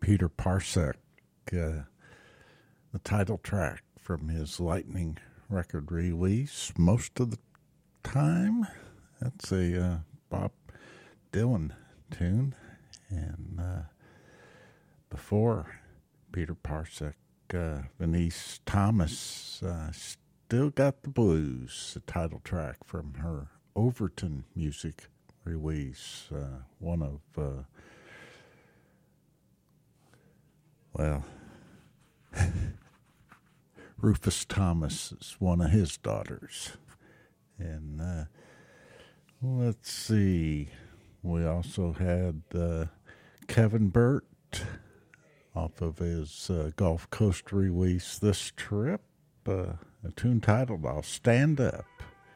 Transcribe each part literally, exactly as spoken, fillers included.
Peter Parsek, uh, the title track from his Lightning record release. Most of the time, that's a uh, Bob Dylan tune. And uh, before Peter Parsek, uh, Venice Thomas, uh, Still Got the Blues, the title track from her Overton music release. Uh, one of, uh, well, Rufus Thomas is one of his daughters. And uh, let's see, we also had uh, Kevin Burt off of his uh, Gulf Coast release this trip, uh, a tune titled I'll Stand Up.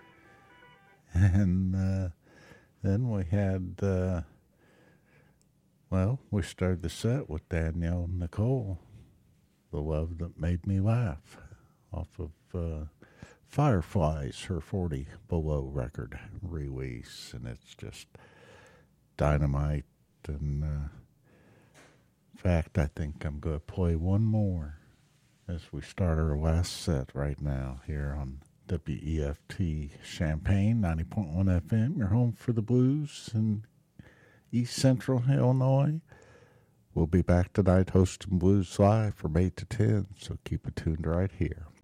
And uh, then we had, uh, well, we started the set with Danielle Nicole, The Love That Made Me Laugh, off of uh, Fireflies, her forty Below record release. And it's just dynamite. And uh, in fact, I think I'm going to play one more as we start our last set right now here on W E F T Champaign, ninety point one F M, your home for the blues in East Central Illinois. We'll be back tonight hosting Blues Live from eight to ten, so keep it tuned right here.